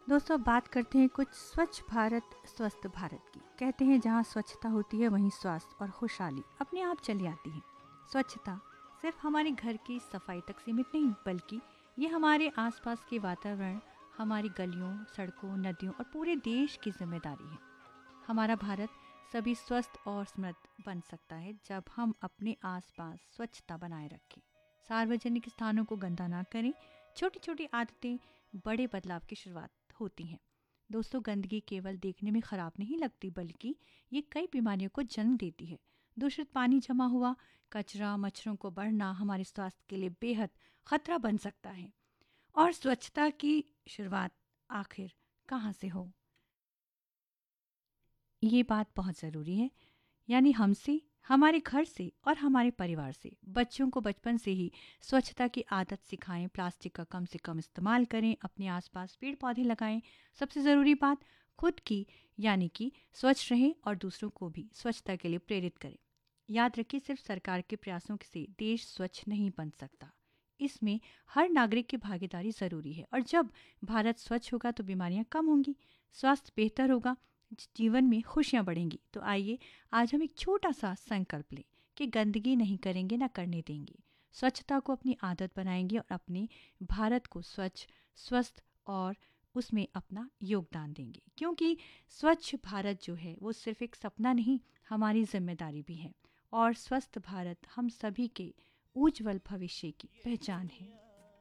दोस्तों, अब बात करते हैं कुछ स्वच्छ भारत स्वस्थ भारत की। कहते हैं जहाँ स्वच्छता होती है वहीं स्वास्थ्य और खुशहाली अपने आप चली आती है। स्वच्छता सिर्फ हमारे घर की सफाई तक सीमित नहीं, बल्कि ये हमारे आसपास के वातावरण, हमारी गलियों, सड़कों, नदियों और पूरे देश की जिम्मेदारी है। हमारा भारत सभी स्वस्थ और समृद्ध बन सकता है जब हम अपने आसपास स्वच्छता बनाए रखें। सार्वजनिक स्थानों को गंदा ना करें। छोटी छोटी आदतें बड़े बदलाव की शुरुआत होती हैं। दोस्तों, गंदगी केवल देखने में खराब नहीं लगती, बल्कि ये कई बीमारियों को जन्म देती है। दूषित पानी जमा हुआ कचरा, मच्छरों को बढ़ना हमारे स्वास्थ्य के लिए बेहद खतरा बन सकता है। और स्वच्छता की शुरुआत आखिर कहाँ से हो, ये बात बहुत ज़रूरी है। यानी हमसे, हमारे घर से और हमारे परिवार से। बच्चों को बचपन से ही स्वच्छता की आदत सिखाएं। प्लास्टिक का कम से कम इस्तेमाल करें। अपने आसपास पेड़ पौधे लगाएं। सबसे ज़रूरी बात, खुद की यानी कि स्वच्छ रहें और दूसरों को भी स्वच्छता के लिए प्रेरित करें। याद रखिए, सिर्फ सरकार के प्रयासों से देश स्वच्छ नहीं बन सकता। इसमें हर नागरिक की भागीदारी ज़रूरी है। और जब भारत स्वच्छ होगा तो बीमारियां कम होंगी, स्वास्थ्य बेहतर होगा, जीवन में खुशियां बढ़ेंगी। तो आइए आज हम एक छोटा सा संकल्प लें कि गंदगी नहीं करेंगे, ना करने देंगे। स्वच्छता को अपनी आदत बनाएंगे और अपने भारत को स्वच्छ, स्वस्थ और उसमें अपना योगदान देंगे। क्योंकि स्वच्छ भारत जो है वो सिर्फ एक सपना नहीं, हमारी जिम्मेदारी भी है। और स्वस्थ भारत हम सभी के उज्जवल भविष्य की पहचान है।